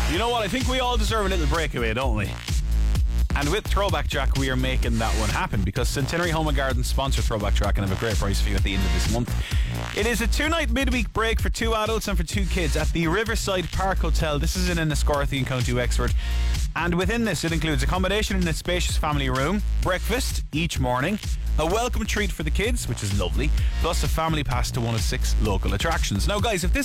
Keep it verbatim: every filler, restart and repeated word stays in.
You know what? I think we all deserve a little breakaway, don't we? And with Throwback Track, we are making that one happen because Centenary Home and Garden sponsor Throwback Track and have a great price for you at the end of this month. It is a two-night midweek break for two adults and for two kids at the Riverside Park Hotel. This is in Enniscorthy in County Wexford. And within this, it includes accommodation in a spacious family room, breakfast each morning, a welcome treat for the kids, which is lovely, plus a family pass to one of six local attractions. Now, guys, if this